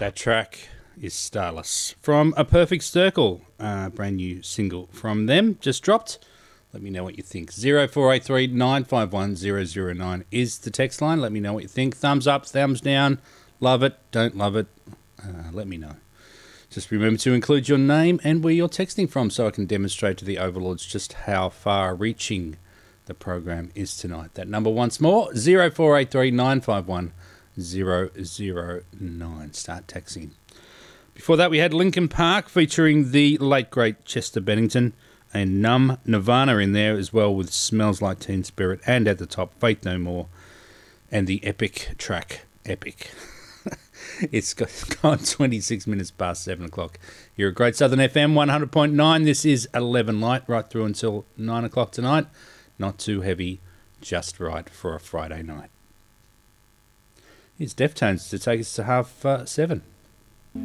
That track is Starless from A Perfect Circle, brand new single from them, just dropped. Let me know what you think. 0483 951 009 is the text line. Let me know what you think. Thumbs up, thumbs down, love it, don't love it. Let me know. Just remember to include your name and where you're texting from so I can demonstrate to the overlords just how far-reaching the program is tonight. That number once more, 0483 951 009. Start texting. Before that, we had Linkin Park featuring the late, great Chester Bennington and Numb Nirvana in there as well with Smells Like Teen Spirit, and at the top, Faith No More and the epic track, Epic. It's gone 26 minutes past 7 o'clock here at Great Southern FM 100.9. This is 11 Light right through until 9 o'clock tonight. Not too heavy, just right for a Friday night. Here's Deftones to take us to 7:30.